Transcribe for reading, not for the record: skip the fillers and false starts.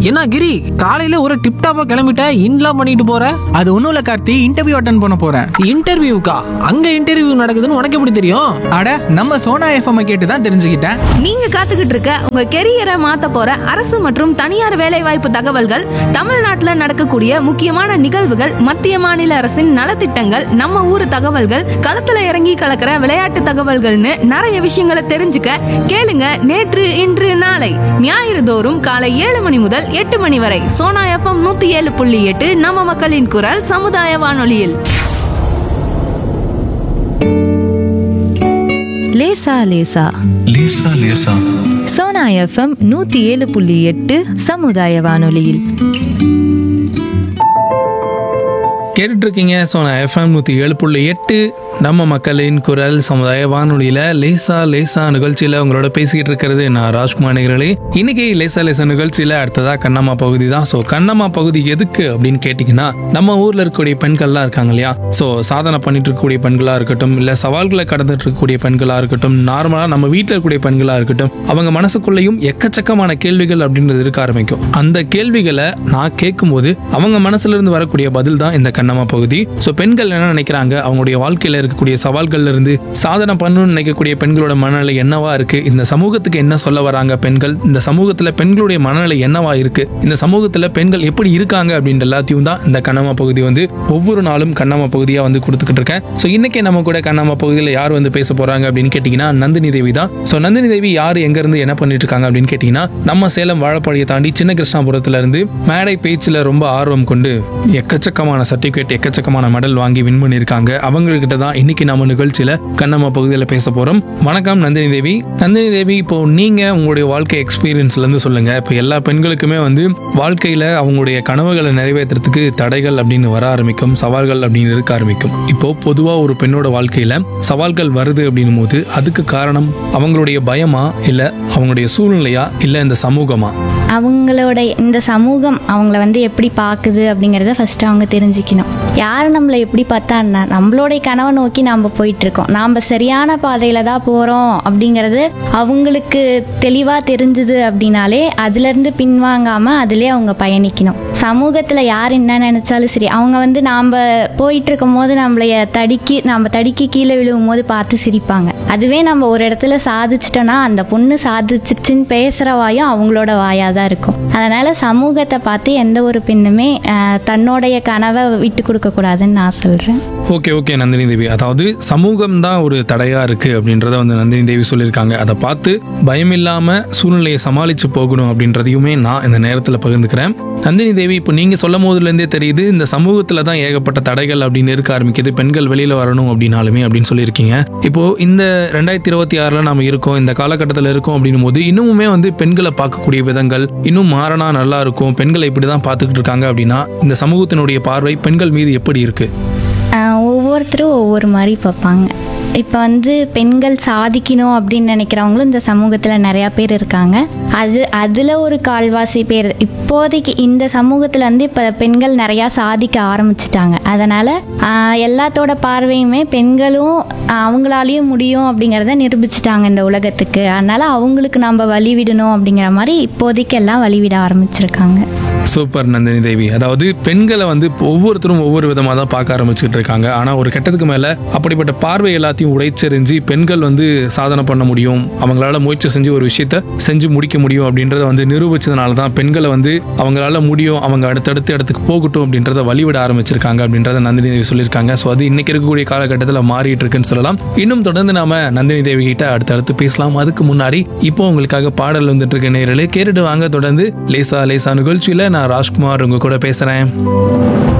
என்ன கிரி, காலையில ஒரு டிப்டாப்பா கிளம்பிட்ட, இன்லாம் பண்ணிட்டு போற? அது ஒன்றும் இல்லை கார்த்தி, இன்டர்வியூ அட்டன் பண்ண போகிறேன். இன்டர்வியூக்கா? அங்க இன்டர்வியூ நடக்குதுன்னு உனக்கு எப்படி தெரியும்? அட, நம்ம சோனா எஃப்எம் கேட்டு தான் தெரிஞ்சுக்கிட்டேன். நீங்க காத்துக்கிட்டு இருக்க உங்க கெரியரை மாத்த போற அரசு மற்றும் தனியார் வேலைவாய்ப்பு தகவல்கள், தமிழ்நாட்டுல நடக்கக்கூடிய முக்கியமான நிகழ்வுகள், மத்திய மாநில அரசின் நலத்திட்டங்கள், நம்ம ஊர் தகவல்கள், களத்துல இறங்கி கலக்கிற விளையாட்டு தகவல்கள்னு நிறைய விஷயங்களை தெரிஞ்சுக்க கேளுங்க. நேற்று இன்று நாளை ஞாயிறு தோறும் காலை 7 மணி முதல் 8 மணி வரை சோனா எஃப்எம் 107.8 நம்ம மக்களின் குரல் சமுதாய வானொலியில். லேசா லேசா லேசா லேசா சோனா எஃப்எம் 107.8 சமுதாய வானொலியில். கேட்டுட்டு இருக்கீங்க சோனா எஃப்எம் 107.8 நம்ம மக்களின் குரல் சமுதாய வானொலியில லேசா லேசா நிகழ்ச்சியில உங்களோட பேசிக்கிட்டு இருக்கிறது நான் ராஜ்குமார் நேயர்களே. இன்னைக்கு லேசா லேசா நிகழ்ச்சியில அடுத்ததா கண்ணம்மா பகுதி தான். ஸோ கண்ணம்மா பகுதி எதுக்கு அப்படின்னு கேட்டிங்கன்னா, நம்ம ஊர்ல இருக்கக்கூடிய பெண்கள்லாம் இருக்காங்க இல்லையா, ஸோ சாதனை பண்ணிட்டு இருக்கக்கூடிய பெண்களா இருக்கட்டும், இல்லை சவால்களை கடந்துட்டு இருக்கக்கூடிய பெண்களா இருக்கட்டும், நார்மலா நம்ம வீட்டில் இருக்கக்கூடிய பெண்களா இருக்கட்டும், அவங்க மனசுக்குள்ளேயும் எக்கச்சக்கமான கேள்விகள் அப்படின்றது இருக்க ஆரம்பிக்கும். அந்த கேள்விகளை நான் கேட்கும்போது அவங்க மனசுல இருந்து வரக்கூடிய பதில் தான் இந்த கண்ணம்மா பகுதி. ஸோ பெண்கள் என்ன நினைக்கிறாங்க, அவங்களுடைய வாழ்க்கையில இருக்கக்கூடிய சவால்கள்ல இருந்து சாதனை பண்ணணும்னு நினைக்கக்கூடிய பெண்களோட மனநிலை என்னவா இருக்கு, இந்த சமூகத்துக்கு என்ன சொல்ல வராங்க பெண்கள், இந்த சமூகத்துல பெண்களுடைய மனநிலை என்னவா இருக்கு, இந்த சமூகத்துல பெண்கள் எப்படி இருக்காங்க அப்படின்ற எல்லாத்தையும் தான் இந்த கண்ணம்மா பகுதி வந்து ஒவ்வொரு நாளும் கண்ணம்மா பகுதியா வந்து கொடுத்துக்கிட்டு இருக்கேன். ஸோ இன்னைக்கு நம்ம கூட கண்ணம்மா பகுதியில் யார் வந்து பேச போறாங்க அப்படின்னு கேட்டீங்கன்னா, நந்தினி தேவி தான். ஸோ நந்தினி தேவி யார், எங்க இருந்து என்ன பண்ணிட்டு இருக்காங்க அப்படின்னு கேட்டீங்கன்னா, நம்ம சேலம் வாழப்பாடியை தாண்டி சின்ன கிருஷ்ணாபுரத்துல இருந்து மேடை பேச்சுல ரொம்ப ஆர்வம் கொண்டு எக்கச்சக்கமான சர்டிபிகேட், எக்கச்சக்கமான மெடல் வாங்கி வின் பண்ணியிருக்காங்க. அவங்ககிட்ட தான் இன்னைக்கு நம்ம நிகழ்ச்சியில கண்ணம்மா பகுதியில் பேச போறோம். வணக்கம் நந்தினி தேவி. நந்தினி தேவி, இப்போ நீங்க உங்களுடைய வாழ்க்கை எக்ஸ்பீரியன்ஸ்ல இருந்து சொல்லுங்க. இப்போ எல்லா பெண்களுக்குமே வந்து வாழ்க்கையில அவங்களுடைய கனவுகளை நிறைவேற்றுறதுக்கு தடைகள் அப்படின்னு வர ஆரம்பிக்கும், சவால்கள் அப்படின்னு இருக்க ஆரம்பிக்கும். இப்போ பொதுவா ஒரு பெண்ணோட வாழ்க்கையில சவால்கள் வருது அப்படின்னும் போது அதுக்கு காரணம் அவங்களுடைய பயமா, இல்ல அவங்களுடைய சூழ்நிலையா, இல்ல இந்த சமூகமா? அவங்களோட இந்த சமூகம் அவங்கள வந்து எப்படி பார்க்குது அப்படிங்கிறத ஃபஸ்ட்டு அவங்க தெரிஞ்சுக்கணும். யார் நம்மளை எப்படி பார்த்தா நம்மளுடைய கனவை நோக்கி நாம் போயிட்டுருக்கோம், நாம் சரியான பாதையில் தான் போகிறோம் அப்படிங்கிறது அவங்களுக்கு தெளிவாக தெரிஞ்சுது அப்படின்னாலே அதுலேருந்து பின்வாங்காமல் அதிலே அவங்க பயணிக்கணும். சமூகத்தில் யார் என்ன நினச்சாலும் சரி, அவங்க வந்து நாம் போயிட்டுருக்கும் போது நம்மளைய தடுக்கி கீழே விழுவும் போது பார்த்து சிரிப்பாங்க. அதுவே நம்ம ஒரு இடத்துல சாதிச்சிட்டோன்னா அந்த பொண்ணு சாதிச்சிருச்சுன்னு பேசுகிற வாயும் அவங்களோட வாயாக தான் இருக்கும். அதனால் சமூகத்தை பார்த்து எந்த ஒரு பெண்ணுமே தன்னுடைய கனவை விட்டு கொடுக்கக்கூடாதுன்னு நான் சொல்கிறேன். ஓகே நந்தினி தேவி, அதாவது சமூகம் தான் ஒரு தடையா இருக்கு அப்படின்றத வந்து நந்தினி தேவி சொல்லியிருக்காங்க. அதை பார்த்து பயம் இல்லாம சூழ்நிலையை சமாளிச்சு போகணும் அப்படின்றதையுமே நான் இந்த நேரத்தில் பகிர்ந்துக்கிறேன். நந்தினி தேவி, இப்போ நீங்க சொல்லும் போதுலேருந்தே தெரியுது இந்த சமூகத்துல தான் ஏகப்பட்ட தடைகள் அப்படின்னு இருக்க ஆரம்பிக்குது, பெண்கள் வெளியில வரணும் அப்படின்னாலுமே அப்படின்னு சொல்லியிருக்கீங்க. இப்போ இந்த 2026 நாம இருக்கோம், இந்த காலகட்டத்தில் இருக்கோம் அப்படின்னும் போது இன்னுமே வந்து பெண்களை பார்க்கக்கூடிய விதங்கள் இன்னும் மாறினா நல்லா இருக்கும். பெண்களை இப்படிதான் பார்த்துக்கிட்டு இருக்காங்க அப்படின்னா இந்த சமூகத்தினுடைய பார்வை பெண்கள் மீது எப்படி இருக்கு? ஒவ்வொருத்தரும் ஒவ்வொரு மாதிரி பார்ப்பாங்க. இப்போ வந்து பெண்கள் சாதிக்கணும் அப்படின்னு நினைக்கிறவங்களும் இந்த சமூகத்தில் நிறையா பேர் இருக்காங்க. அதில் ஒரு கால்வாசி பேர் இப்போதைக்கு இந்த சமூகத்தில் வந்து இப்போ பெண்கள் நிறையா சாதிக்க ஆரம்பிச்சிட்டாங்க. அதனால் எல்லாத்தோட பார்வையுமே பெண்களும் அவங்களாலேயும் முடியும் அப்படிங்கிறத நிரூபிச்சிட்டாங்க இந்த உலகத்துக்கு. அதனால் அவங்களுக்கு நம்ம வழிவிடணும் அப்படிங்கிற மாதிரி இப்போதைக்கு எல்லாம் வழிவிட ஆரம்பிச்சிருக்காங்க. சூப்பர் நந்தினி தேவி. அதாவது பெண்களை வந்து ஒவ்வொருத்தரும் ஒவ்வொரு விதமாக தான் பார்க்க ஆரம்பிச்சுட்டு இருக்காங்க. ஆனால் ஒரு கட்டத்துக்கு மேலே அப்படிப்பட்ட பார்வை எல்லாத்தையும் உடைச்செறிஞ்சு பெண்கள் வந்து சாதனை பண்ண முடியும், அவங்களால முயற்சி செஞ்சு ஒரு விஷயத்த செஞ்சு முடிக்க முடியும் அப்படின்றத வந்து நிரூபிச்சதுனால தான் பெண்களை வந்து அவங்களால முடியும், அவங்க அடுத்தடுத்த இடத்துக்கு போகட்டும் அப்படின்றத வழிவிட ஆரம்பிச்சிருக்காங்க அப்படின்றத நந்தினி தேவி சொல்லியிருக்காங்க. ஸோ அது இன்னைக்கு இருக்கக்கூடிய காலகட்டத்தில் மாறிட்டு இருக்குன்னு சொல்லலாம். இன்னும் தொடர்ந்து நாம நந்தினி தேவி கிட்ட அடுத்தடுத்து பேசலாம். அதுக்கு முன்னாடி இப்போ உங்களுக்காக பாடல் வந்துட்டு இருக்க நேயர்களே, கேட்டுட்டு வாங்க. தொடர்ந்து லேசா லேசா நிகழ்ச்சியில நான் ராஜ்குமார் உங்க கூட பேசுறேன்.